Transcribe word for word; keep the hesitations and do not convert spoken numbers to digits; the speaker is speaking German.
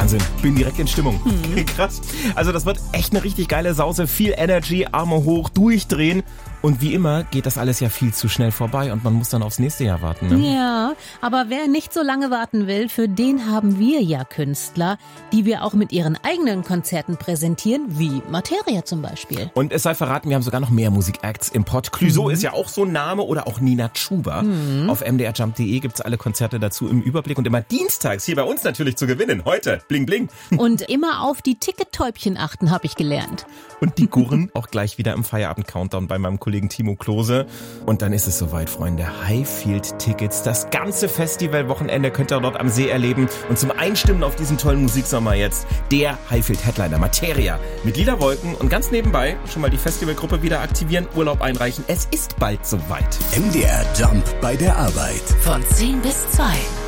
Wahnsinn, bin direkt in Stimmung. Mhm. Krass. Also das wird echt eine richtig geile Sause. Viel Energy, Arme hoch, durchdrehen. Und wie immer geht das alles ja viel zu schnell vorbei und man muss dann aufs nächste Jahr warten. Ne? Ja, aber wer nicht so lange warten will, für den haben wir ja Künstler, die wir auch mit ihren eigenen Konzerten präsentieren, wie Materia zum Beispiel. Und es sei verraten, wir haben sogar noch mehr Musikacts im Pott. Clouseau mhm. ist ja auch so ein Name oder auch Nina Chuba. Mhm. Auf m d r jump punkt d e gibt's alle Konzerte dazu im Überblick und immer dienstags hier bei uns natürlich zu gewinnen. Heute, bling bling. Und immer auf die Tickettäubchen achten, habe ich gelernt. Und die Gurren auch gleich wieder im Feierabend-Countdown bei meinem Kollegen Timo Klose. Und dann ist es soweit, Freunde. Highfield-Tickets. Das ganze Festivalwochenende könnt ihr dort am See erleben. Und zum Einstimmen auf diesen tollen Musiksommer jetzt der Highfield-Headliner Materia. Mit Lila Wolken und ganz nebenbei schon mal die Festivalgruppe wieder aktivieren, Urlaub einreichen. Es ist bald soweit. M D R Jump bei der Arbeit. Von zehn bis zwei.